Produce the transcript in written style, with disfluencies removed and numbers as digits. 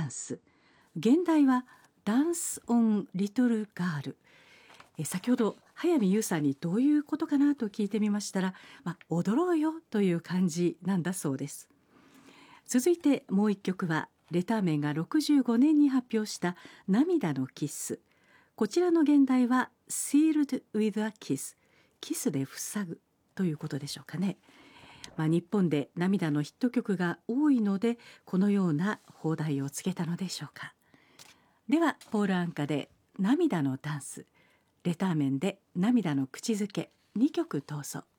ンス、現代はダンスオンリトルガール。先ほど早見優さんにどういうことかなと聞いてみましたら、踊ろうよという感じなんだそうです。続いてもう一曲はレターメンが65年に発表した涙のキス。こちらの現代は Sealed with a Kiss、 キスで塞ぐということでしょうかね。日本で涙のヒット曲が多いのでこのような邦題をつけたのでしょうか。ではポール・アンカで涙のダンス、レターメンで涙の口づけ、2曲どうぞ。